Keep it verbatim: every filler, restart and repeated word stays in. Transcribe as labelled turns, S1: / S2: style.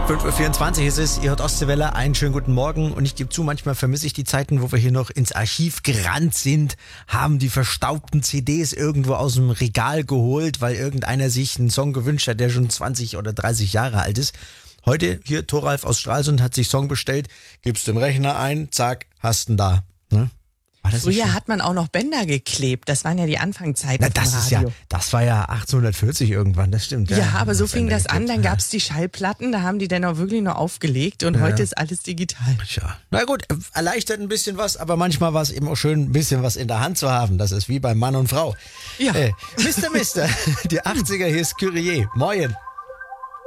S1: fünf Uhr vierundzwanzig ist es, ihr hört Ostseewelle, einen schönen guten Morgen und ich gebe zu, manchmal vermisse ich die Zeiten, wo wir hier noch ins Archiv gerannt sind, haben die verstaubten C Ds irgendwo aus dem Regal geholt, weil irgendeiner sich einen Song gewünscht hat, der schon zwanzig oder dreißig Jahre alt ist. Heute hier Thoralf aus Stralsund hat sich Song bestellt, gibst den Rechner ein, zack, hast ihn da. Ne?
S2: Früher hat man auch noch Bänder geklebt. Das waren ja die Anfangszeiten.
S1: Na, das
S2: vom
S1: ist ja,
S2: Radio.
S1: das war ja achtzehnhundertvierzig irgendwann, das stimmt.
S2: Ja,
S1: Ja,
S2: aber so
S1: das
S2: fing
S1: Bänder
S2: das an.
S1: geklebt.
S2: Dann gab's die Schallplatten, da haben die dann auch wirklich noch aufgelegt und
S1: Ja.
S2: heute ist alles digital.
S1: Tja. Na gut, erleichtert ein bisschen was, aber manchmal war es eben auch schön, ein bisschen was in der Hand zu haben. Das ist wie bei Mann und Frau.
S2: Ja.
S1: Äh, Mister Mister, die achtziger, hier ist Kyrie. Moin.